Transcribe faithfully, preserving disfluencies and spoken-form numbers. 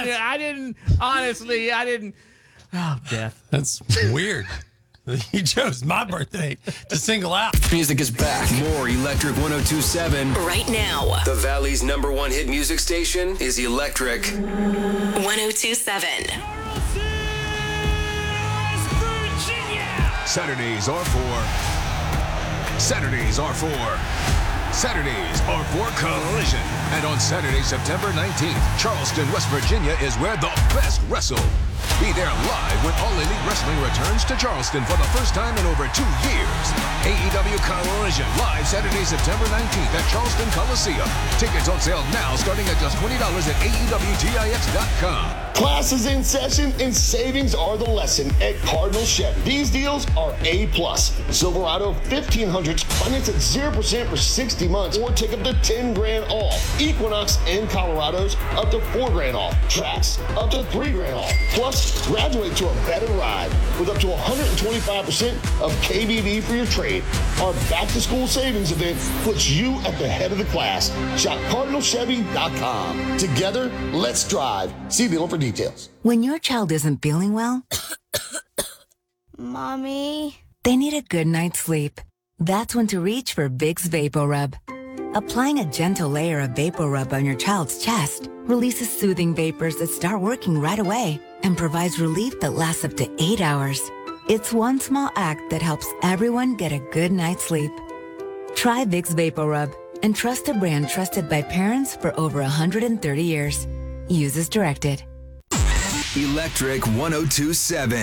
didn't. I didn't. Honestly, I didn't. Oh, death. That's weird. You chose my birthday to single out. Music is back. More Electric one oh two point seven. Right now. The Valley's number one hit music station is Electric one oh two point seven. Saturdays are for... Saturdays are for... Saturdays are for Collision. And on Saturday, September nineteenth, Charleston, West Virginia is where the best wrestle. Be there live when All Elite Wrestling returns to Charleston for the first time in over two years. A E W Collision, live Saturday, September nineteenth at Charleston Coliseum. Tickets on sale now starting at just twenty dollars at A E W T I X dot com. Class is in session and savings are the lesson at Cardinal Chevy. These deals are A plus. Silverado fifteen hundreds finance at zero percent for sixty months or take up to ten grand off. Equinox and Colorado's up to four grand off. Trax up to three grand off. Plus, graduate to a better ride with up to one hundred twenty-five percent of K B V for your trade. Our back to school savings event puts you at the head of the class. Shop Cardinal Chevy dot com. Together, let's drive. See dealer for details. When your child isn't feeling well, Mommy, they need a good night's sleep. That's when to reach for Vicks VapoRub. Applying a gentle layer of VapoRub on your child's chest releases soothing vapors that start working right away and provides relief that lasts up to eight hours. It's one small act that helps everyone get a good night's sleep. Try Vicks VapoRub and trust a brand trusted by parents for over one hundred thirty years. Use as directed. Electric one oh two point seven.